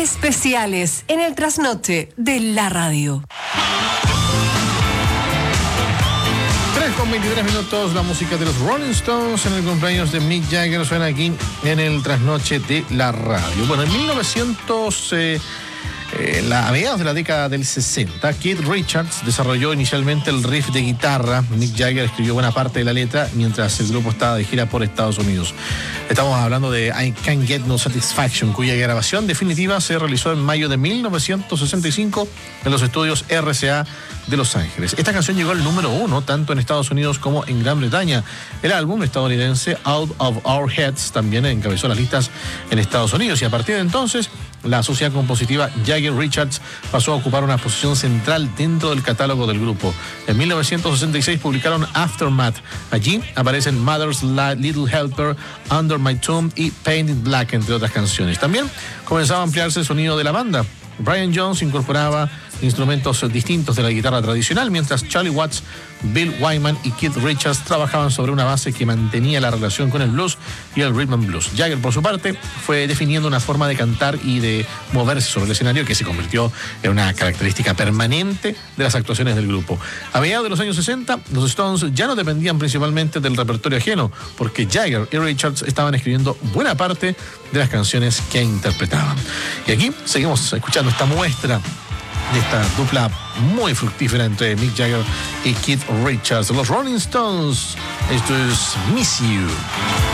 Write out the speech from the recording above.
Especiales en el trasnoche de la radio. 3:23, la música de los Rolling Stones en el cumpleaños de Mick Jagger suena aquí en el trasnoche de la radio. Bueno, en 1900... a mediados de la década del 60, Keith Richards desarrolló inicialmente el riff de guitarra. Mick Jagger escribió buena parte de la letra mientras el grupo estaba de gira por Estados Unidos. Estamos hablando de I Can't Get No Satisfaction, cuya grabación definitiva se realizó en mayo de 1965 en los estudios RCA de Los Ángeles. Esta canción llegó al número 1 tanto en Estados Unidos como en Gran Bretaña. El álbum estadounidense Out of Our Heads también encabezó las listas en Estados Unidos, y a partir de entonces la sociedad compositiva Jagger-Richards pasó a ocupar una posición central dentro del catálogo del grupo. En 1966 publicaron Aftermath. Allí aparecen Mother's Little Helper, Under My Tomb y Painted Black, entre otras canciones. También comenzaba a ampliarse el sonido de la banda. Brian Jones incorporaba instrumentos distintos de la guitarra tradicional, mientras Charlie Watts, Bill Wyman y Keith Richards trabajaban sobre una base que mantenía la relación con el blues y el rhythm and blues. Jagger, por su parte, fue definiendo una forma de cantar y de moverse sobre el escenario que se convirtió en una característica permanente de las actuaciones del grupo. A mediados de los años 60, los Stones ya no dependían principalmente del repertorio ajeno, porque Jagger y Richards estaban escribiendo buena parte de las canciones que interpretaban. Y aquí seguimos escuchando esta muestra de esta dupla muy fructífera entre Mick Jagger y Keith Richards. Los Rolling Stones, esto es Miss You.